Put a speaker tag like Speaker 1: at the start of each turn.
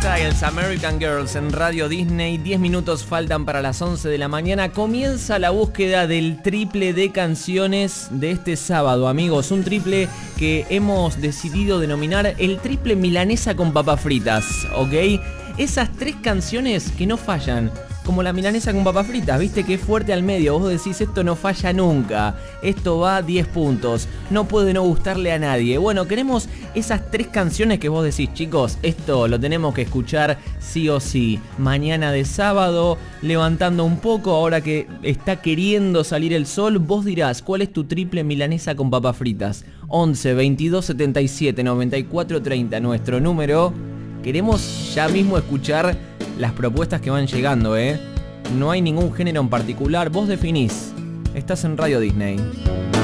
Speaker 1: Styles, American Girls en Radio Disney. 10 minutos faltan para las 11 de la mañana. Comienza la búsqueda del triple de canciones de este sábado, amigos. Un triple que hemos decidido denominar el triple milanesa con papas fritas, ¿ok? Esas 3 canciones que no fallan, como la milanesa con papas fritas, viste que es fuerte al medio. Vos decís, esto no falla nunca, esto va 10 puntos, no puede no gustarle a nadie. Bueno, queremos esas 3 canciones que vos decís, chicos, esto lo tenemos que escuchar sí o sí. Mañana de sábado, levantando un poco, ahora que está queriendo salir el sol, vos dirás, ¿cuál es tu triple milanesa con papas fritas? 11 22 77 94 30, nuestro número. Queremos ya mismo escuchar las propuestas que van llegando, ¿eh? No hay ningún género en particular, vos definís. Estás en Radio Disney.